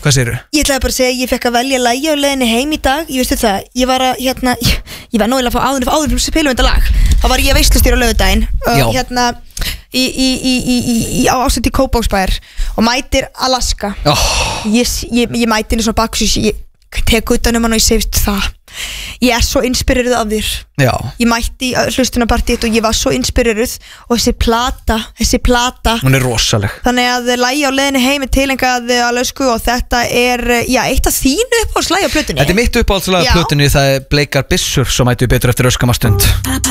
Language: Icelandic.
Hvað segirðu? Ég ætlaði bara að segja, ég fekk að velja lagi á leiðinni heim í dag. Ég veistu það, ég var að, ég var nógilega að fá áður fyrir spilum þetta lag. Þá var ég veislustýra á laugardaginn á ástætt í Kópavogsbæjar og mætir Alaska. Ég mæti henni svona baksus, ég tek utan hann og ég segist það. Ég er svo inspireruð af þér. Já. Ég mætti í hlustunarpartíð og ég var svo inspireruð og þessi plata hún er rosaleg. Þannig að lagi á leiðinni heim tilengað Alasku og þetta er eitt af þínu uppáhaldslægi á plötunni. Þetta er mitt uppáhaldslægi á plötunni, það er Bleikar byssur, svo mætu við betur eftir öskamastund.